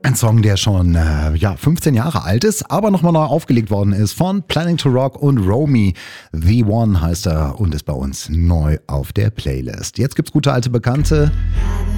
Ein Song, der schon 15 Jahre alt ist, aber nochmal neu aufgelegt worden ist von Planning to Rock und Romy. The One heißt er und ist bei uns neu auf der Playlist. Jetzt gibt's gute alte Bekannte.